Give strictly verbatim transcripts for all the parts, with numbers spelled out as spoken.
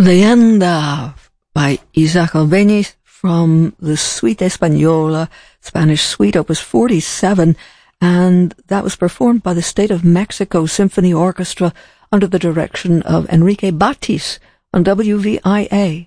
Leyenda by Isaac Albéniz from the Suite Española, Spanish Suite, Opus forty-seven, and that was performed by the State of Mexico Symphony Orchestra under the direction of Enrique Batis on W V I A.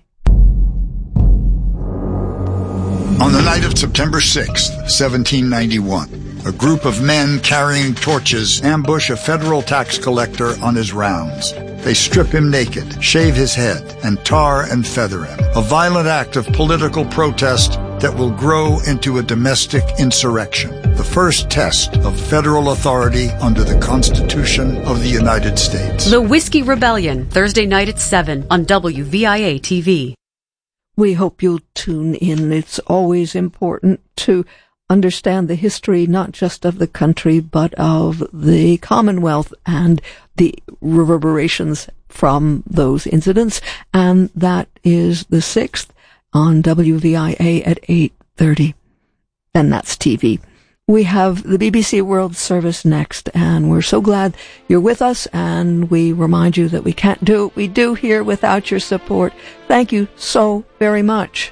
On the night of September sixth, seventeen ninety-one, a group of men carrying torches ambush a federal tax collector on his rounds. They strip him naked, shave his head, and tar and feather him. A violent act of political protest that will grow into a domestic insurrection. The first test of federal authority under the Constitution of the United States. The Whiskey Rebellion, Thursday night at seven on W V I A T V. We hope you'll tune in. It's always important to understand the history, not just of the country, but of the Commonwealth and the reverberations from those incidents. And that is the sixth on W V I A at eight thirty. And that's T V. We have the B B C World Service next, and we're so glad you're with us, and we remind you that we can't do what we do here without your support. Thank you so very much.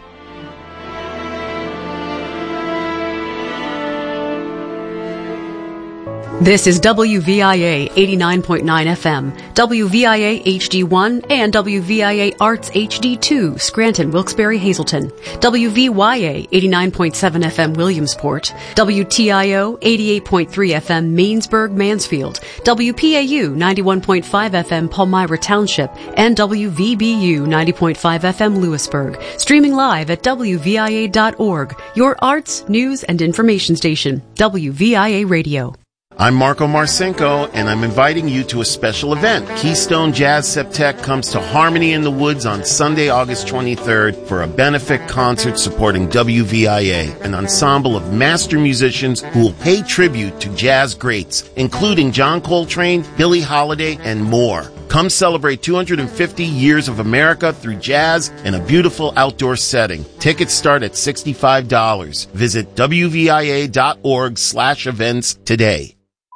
This is W V I A eighty-nine point nine F M, W V I A H D one, and W V I A Arts H D two, Scranton, Wilkes-Barre, Hazleton, W V Y A eighty-nine point seven F M, Williamsport, W T I O eighty-eight point three F M, Mainsburg, Mansfield, W P A U ninety-one point five F M, Palmyra Township, and W V B U ninety point five F M, Lewisburg. Streaming live at W V I A dot org, your arts, news, and information station, W V I A Radio. I'm Marco Marcinko, and I'm inviting you to a special event. Keystone Jazz Septet comes to Harmony in the Woods on Sunday, August twenty-third for a benefit concert supporting W V I A, an ensemble of master musicians who will pay tribute to jazz greats, including John Coltrane, Billie Holiday, and more. Come celebrate two hundred fifty years of America through jazz in a beautiful outdoor setting. Tickets start at sixty-five dollars. Visit W V I A dot org slash events today.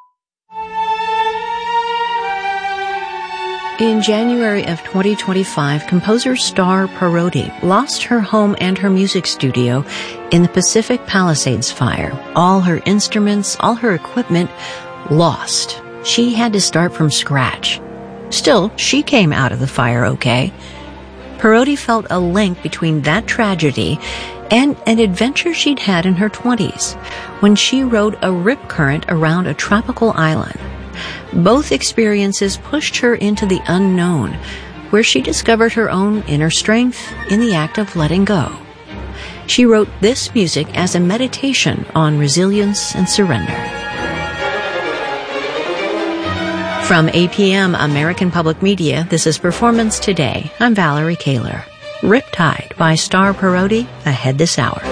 In January of twenty twenty-five, composer Star Parodi lost her home and her music studio in the Pacific Palisades fire. All her instruments, all her equipment, lost. She had to start from scratch. Still, she came out of the fire okay. Parodi felt a link between that tragedy and an adventure she'd had in her twenties when she rode a rip current around a tropical island. Both experiences pushed her into the unknown, where she discovered her own inner strength in the act of letting go. She wrote this music as a meditation on resilience and surrender. From A P M American Public Media, this is Performance Today. I'm Valerie Kaler. Riptide by Star Parodi, ahead this hour.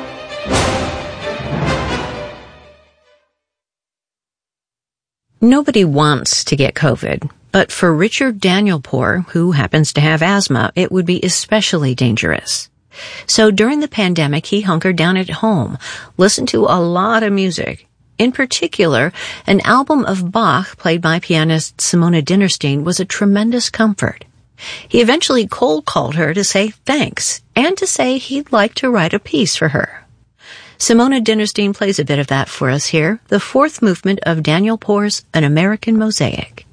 Nobody wants to get COVID, but for Richard Danielpour, who happens to have asthma, it would be especially dangerous. So during the pandemic, he hunkered down at home, listened to a lot of music. In particular, an album of Bach played by pianist Simona Dinnerstein was a tremendous comfort. He eventually cold called her to say thanks and to say he'd like to write a piece for her. Simona Dinnerstein plays a bit of that for us here, the fourth movement of Danielpour's An American Mosaic.